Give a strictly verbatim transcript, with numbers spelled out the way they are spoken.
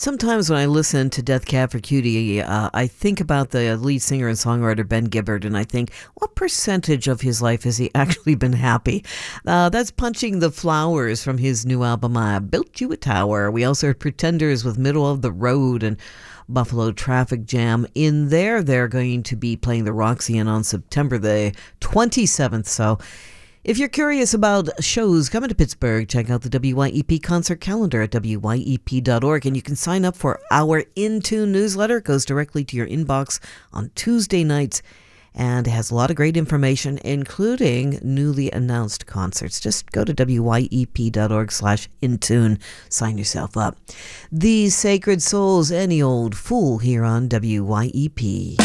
Sometimes when I listen to Death Cab for Cutie, uh, I think about the lead singer and songwriter Ben Gibbard, and I think, what percentage of his life has he actually been happy? Uh, that's Punching the Flowers from his new album, I Built You a Tower. We also heard Pretenders with Middle of the Road and Buffalo Traffic Jam. In there, they're going to be playing the Roxy on September the twenty-seventh, so if you're curious about shows coming to Pittsburgh, check out the W Y E P concert calendar at W Y E P dot org, and you can sign up for our In Tune newsletter. It goes directly to your inbox on Tuesday nights and has a lot of great information, including newly announced concerts. Just go to W Y E P dot org slash in tune. Sign yourself up. The Sacred Souls, Any Old Fool, here on W Y E P.